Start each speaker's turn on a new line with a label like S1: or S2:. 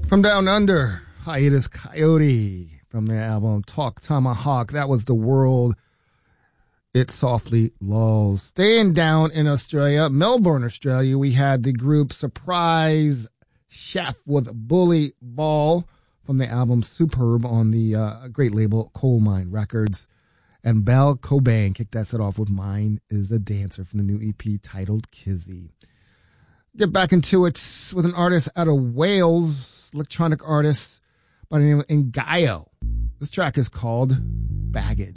S1: From Down Under, Hiatus Coyote from their album Talk Tomahawk. That was The World It Softly Lulls. Staying down in Australia, Melbourne, Australia, we had the group Surprise Chef with Bully Ball from the album Superb on the great label Coal Mine Records. And Belle Cobain kicked that set off with Mine is the Dancer from the new EP titled Kizzy. Get back into it with an artist out of Wales, electronic artist by the name of Ngaio. This track is called Baggage.